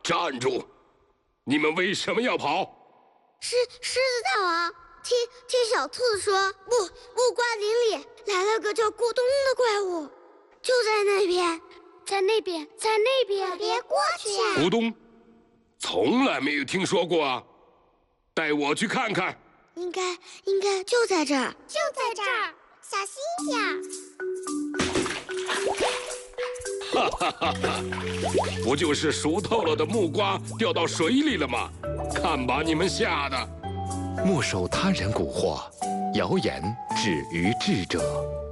站住！你们为什么要跑？ 狮子大王，听小兔子说，木瓜林里来了个叫咕咚的怪物，就在那边，在那边，别过去啊！ 咕咚，从来没有听说过啊！带我去看看。 应该就在这儿， 小心点。 哈哈哈哈！不就是熟透了的木瓜掉到水里了吗？看把你们吓的！ 莫受他人蛊惑，谣言止于智者。